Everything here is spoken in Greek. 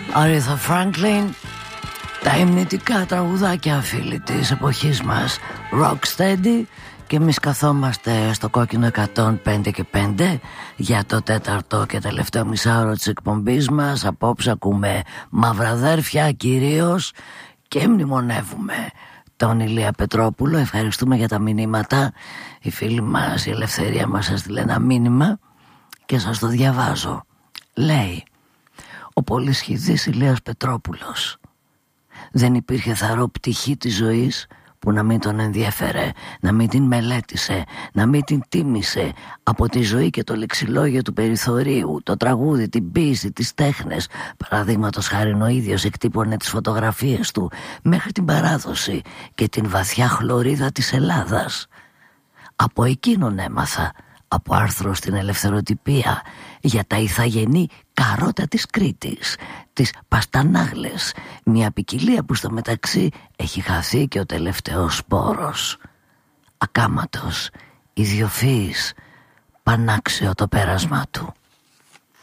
Aretha Franklin, τα υμνητικά τραγουδάκια, φίλοι της εποχής μας, Rocksteady. Και εμείς καθόμαστε στο κόκκινο 105 και 5 για το τέταρτο και τελευταίο μισάωρο της εκπομπής μας. Απόψε ακούμε μαυραδέρφια κυρίως και μνημονεύουμε τον Ηλία Πετρόπουλο. Ευχαριστούμε για τα μηνύματα. Η φίλη μας, η Ελευθερία μας έστειλε ένα μήνυμα και σας το διαβάζω. Λέει: ο πολυσχηδής Ηλίας Πετρόπουλος. Δεν υπήρχε θαρό πτυχή της ζωής που να μην τον ενδιέφερε, να μην την μελέτησε, να μην την τίμησε. Από τη ζωή και το λεξιλόγιο του περιθωρίου, το τραγούδι, την ποίηση, τις τέχνες, παραδείγματος χάριν ο ίδιος εκτύπωνε τις φωτογραφίες του, μέχρι την παράδοση και την βαθιά χλωρίδα της Ελλάδας. Από εκείνον έμαθα, από άρθρο στην Ελευθεροτυπία, για τα ηθαγενή καρότα της Κρήτης, τις παστανάγλες, μια ποικιλία που στο μεταξύ έχει χαθεί και ο τελευταίος σπόρος. Ακάματος, ιδιοφυής, πανάξιο το πέρασμά του.